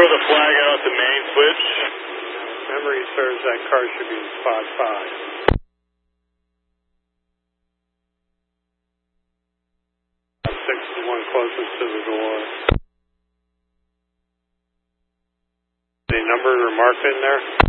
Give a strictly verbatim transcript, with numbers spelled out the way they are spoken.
put a flag out at the main switch. Memory serves that car should be in spot five. Six is the one closest to the door. Any number marked in there?